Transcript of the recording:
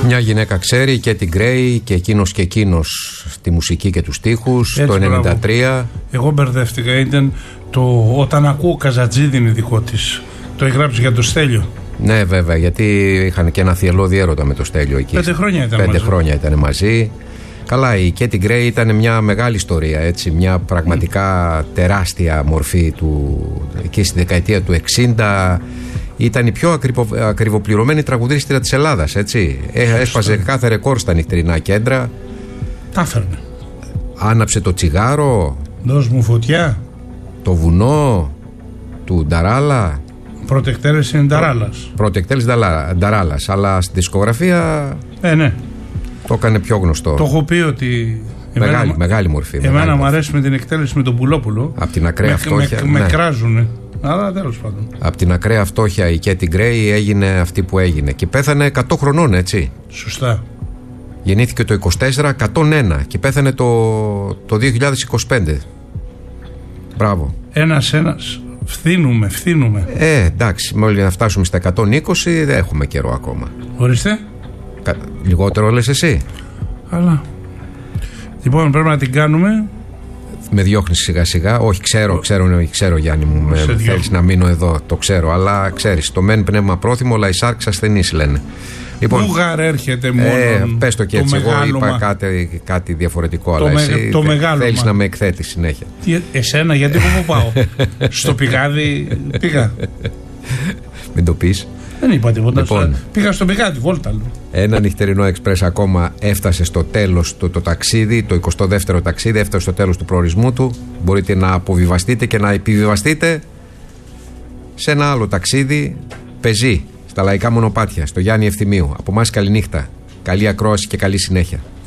Μια γυναίκα ξέρει και την Γκρέι και εκείνος και εκείνος τη μουσική και τους στίχους. Έτσι, το 1993. Εγώ μπερδεύτηκα. Ήταν το «Όταν ακούω Καζατζίδη» είναι δικό της. Το έγραψε για το Στέλιο. Ναι, βέβαια, γιατί είχαν και ένα θυελώδη έρωτα με το Στέλιο εκεί. 5 χρόνια ήταν μαζί. 5 χρόνια ήταν μαζί. Καλά, η Κέτι Γκρέι ήταν μια μεγάλη ιστορία, έτσι, μια πραγματικά τεράστια μορφή του. Εκεί στη δεκαετία του 60 ήταν η πιο ακριβοπληρωμένη τραγουδίστρια της Ελλάδας, έτσι. Έσπαζε κάθε ρεκόρ στα νυχτερινά κέντρα. Τα έφερνε. Άναψε το τσιγάρο. Δώσ' μου φωτιά. Το βουνό του Νταράλα. Πρώτη εκτέλεση είναι Νταράλας. Πρώτη εκτέλεση Νταράλας, αλλά στη δισκογραφία. Ναι. Το έκανε πιο γνωστό. Το έχω πει ότι. Μεγάλη μορφή. Εμένα μου αρέσει με την εκτέλεση με τον Πουλόπουλο. Από την ακραία φτώχεια. Με κράζουνε. Αλλά τέλος πάντων. Από την ακραία φτώχεια η Κέτι Γκρέι έγινε αυτή που έγινε. Και πέθανε 100 χρονών, έτσι. Σωστά. Γεννήθηκε το 24, 101 και πέθανε το 2025. Μπράβο. Ένας. Φθήνουμε. Εντάξει, μόλις να φτάσουμε στα 120 δεν έχουμε καιρό ακόμα. Ορίστε. Λιγότερο λες εσύ. Αλλά. Λοιπόν, πρέπει να την κάνουμε. Με διώχνεις σιγά σιγά. Όχι, ξέρω Γιάννη μου. Θέλεις να μείνω εδώ, το ξέρω. Αλλά ξέρεις, το μεν πνεύμα πρόθυμο, αλλά η σάρξ ασθενής λένε. Λοιπόν, Πού έρχεται μόνο. Πες το και έτσι. Εγώ είπα κάτι διαφορετικό. Αλλά εσύ θέλεις να με εκθέτεις συνέχεια. Εσένα, γιατί πού πάω. Στο πηγάδι πήγα. Μην το πεις. Δεν είπα τίποτα. Λοιπόν, πήγα στο πηγάδι, βόλτα. Ένα νυχτερινό εξπρές ακόμα έφτασε στο τέλος το ταξίδι, το 22ο ταξίδι, έφτασε στο τέλος του προορισμού του. Μπορείτε να αποβιβαστείτε και να επιβιβαστείτε σε ένα άλλο ταξίδι, πεζή, στα λαϊκά μονοπάτια, στο Γιάννη Ευθυμίου. Από εμάς καληνύχτα, καλή ακρόαση και καλή συνέχεια.